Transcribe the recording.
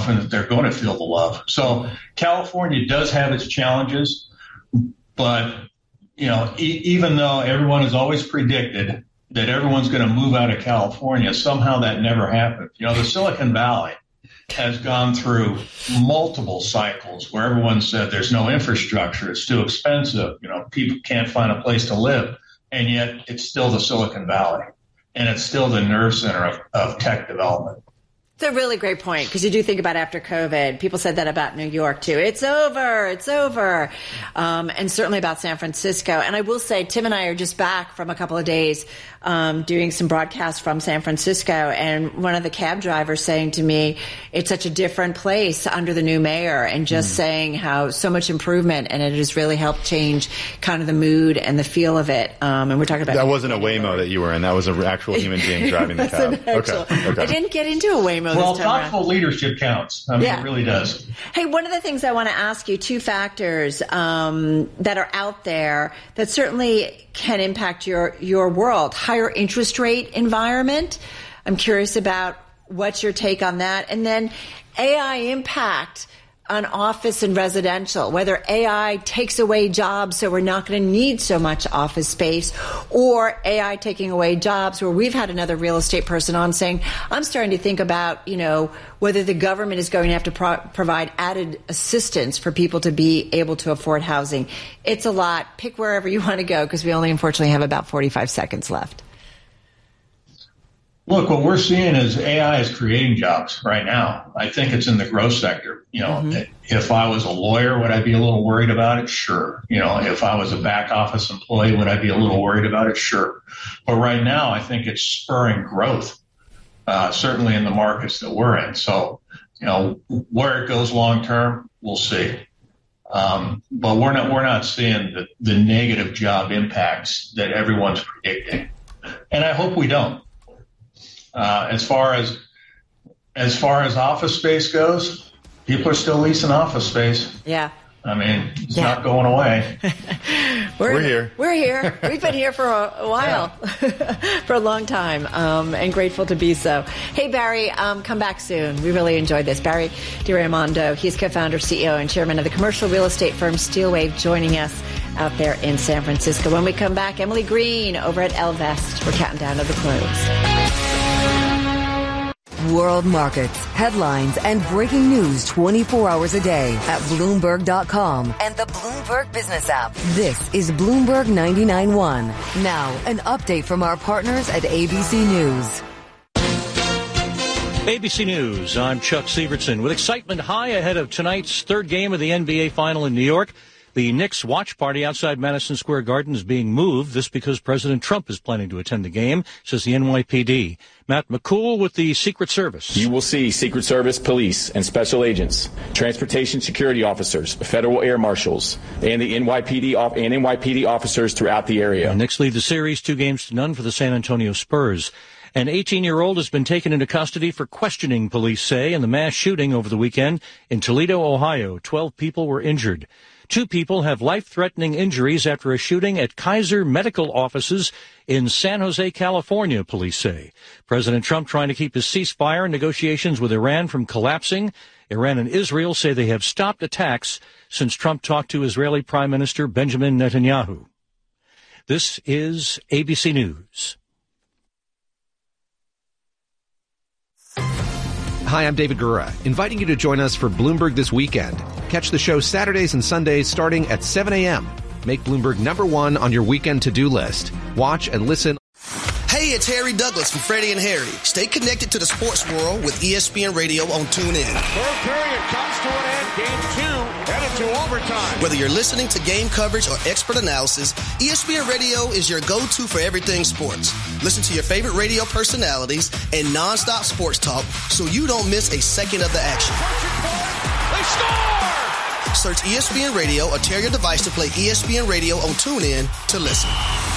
confident that they're going to feel the love. So California does have its challenges, but, even though everyone has always predicted that everyone's going to move out of California, somehow that never happened. The Silicon Valley has gone through multiple cycles where everyone said there's no infrastructure, it's too expensive, people can't find a place to live, and yet it's still the Silicon Valley, and it's still the nerve center of tech development. It's a really great point, because you do think about after COVID, people said that about New York too. It's over. And certainly about San Francisco. And I will say, Tim and I are just back from a couple of days doing some broadcasts from San Francisco. And one of the cab drivers saying to me, it's such a different place under the new mayor, and just saying how so much improvement, and it has really helped change kind of the mood and the feel of it. And we're talking about... That wasn't a Waymo that you were in. That was an actual human being driving the cab. Okay. I didn't get into a Waymo. Well, thoughtful leadership counts. It really does. Hey, one of the things I want to ask you, two factors that are out there that certainly can impact your world. Higher interest rate environment. I'm curious about what's your take on that. And then AI impact on office and residential, whether AI takes away jobs so we're not going to need so much office space, or AI taking away jobs, where we've had another real estate person on saying, I'm starting to think about, whether the government is going to have to provide added assistance for people to be able to afford housing. It's a lot. Pick wherever you want to go, because we only unfortunately have about 45 seconds left. Look, what we're seeing is AI is creating jobs right now. I think it's in the growth sector. If I was a lawyer, would I be a little worried about it? Sure. If I was a back office employee, would I be a little worried about it? Sure. But right now, I think it's spurring growth, certainly in the markets that we're in. So, where it goes long term, we'll see. But we're not seeing the negative job impacts that everyone's predicting, and I hope we don't. As far as office space goes, people are still leasing office space. Yeah. It's not going away. We're here. We're here. We've been here for a while, for a long time, and grateful to be so. Hey, Barry, come back soon. We really enjoyed this. Barry DiRaimondo, he's co-founder, CEO, and chairman of the commercial real estate firm Steelwave, joining us out there in San Francisco. When we come back, Emily Green over at Ellevest. We're counting down to the close. World markets, headlines, and breaking news 24 hours a day at Bloomberg.com and the Bloomberg Business app. This is Bloomberg 99.1. Now, an update from our partners at ABC News. ABC News, I'm Chuck Sievertson. With excitement high ahead of tonight's third game of the NBA Final in New York, the Knicks watch party outside Madison Square Garden is being moved. This because President Trump is planning to attend the game, says the NYPD. Matt McCool with the Secret Service. You will see Secret Service, police, and special agents, transportation security officers, federal air marshals, and the NYPD officers throughout the area. The Knicks lead the series 2-0 for the San Antonio Spurs. An 18-year-old has been taken into custody for questioning, police say, in the mass shooting over the weekend in Toledo, Ohio. 12 people were injured. 2 people have life-threatening injuries after a shooting at Kaiser Medical offices in San Jose, California, police say. President Trump trying to keep his ceasefire and negotiations with Iran from collapsing. Iran and Israel say they have stopped attacks since Trump talked to Israeli Prime Minister Benjamin Netanyahu. This is ABC News. Hi, I'm David Gura, inviting you to join us for Bloomberg This Weekend. Catch the show Saturdays and Sundays starting at 7 a.m. Make Bloomberg #1 on your weekend to-do list. Watch and listen. Hey, it's Harry Douglas from Freddie and Harry. Stay connected to the sports world with ESPN Radio on TuneIn. Third period comes to an end. Game 2 headed to overtime. Whether you're listening to game coverage or expert analysis, ESPN Radio is your go-to for everything sports. Listen to your favorite radio personalities and nonstop sports talk so you don't miss a second of the action. They score! Search ESPN Radio or tear your device to play ESPN Radio on TuneIn to listen.